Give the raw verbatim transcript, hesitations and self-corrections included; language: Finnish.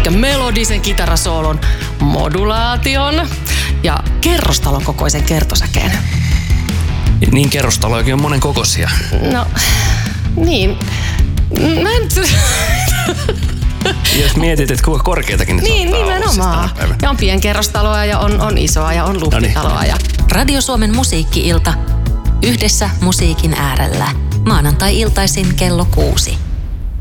ja melodisen kitarasoolon, modulaation ja kerrostalon kokoisen kertosäkeen. Niin kerrostalojakin on monen kokoisia. No, niin. Mä en... Jos mietit, että kuinka korkeitakin ne Niin, saattaa nimenomaan. Olla, siis ja on pienkerrostaloa ja on, on isoa ja on luhtitaloa. Ja... Radio Suomen musiikki-ilta. Yhdessä musiikin äärellä. Maanantai-iltaisin kello kuusi.